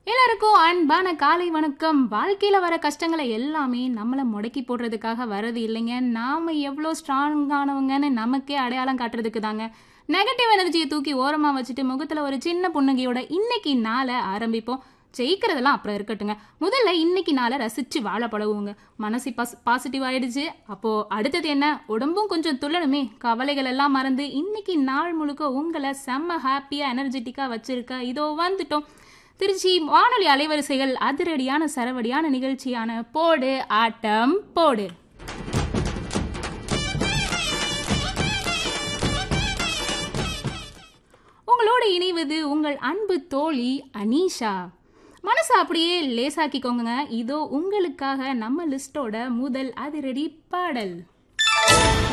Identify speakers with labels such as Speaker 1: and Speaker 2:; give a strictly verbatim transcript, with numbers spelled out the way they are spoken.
Speaker 1: எல்லாருக்கும் அன்பான காலை வணக்கம். வாழ்க்கையில வர கஷ்டங்களை எல்லாமே நம்மள முடக்கி போடுறதுக்காக வரது இல்லைங்க. நாம எவ்வளோ ஸ்ட்ராங்கானவங்கன்னு நமக்கே அடையாளம் காட்டுறதுக்கு தாங்க. நெகட்டிவ் எனர்ஜியை தூக்கி ஓரமா வச்சுட்டு முகத்துல ஒரு சின்ன புன்னகையோட இன்னைக்கு நாளை ஆரம்பிப்போம். ஜெயிக்கிறதெல்லாம் அப்புறம் இருக்கட்டுங்க. முதல்ல இன்னைக்கு நாளை ரசிச்சு வாழ பழகுவோங்க. மனசு பாஸ் பாசிட்டிவ் ஆயிடுச்சு. அப்போ அடுத்தது என்ன? உடம்பும் கொஞ்சம் துள்ளணுமே. கவலைகள் எல்லாம் மறந்து இன்னைக்கு நாள் முழுக்க உங்களை செம்ம ஹாப்பியா எனர்ஜெட்டிக்கா வச்சிருக்க இதோ வந்துட்டோம். திருச்சி வானொலி அலைவரிசைகள் அதிரடியான சரவடியான நிகழ்ச்சியான போடு ஆட்டம் போடு. உங்களோடு இணைவது உங்கள் அன்பு தோழி அனீஷா. மனசை அப்படியே லேசாக்கிக்கோங்க. இதோ உங்களுக்காக நம்ம லிஸ்டோட முதல் அதிரடி பாடல்.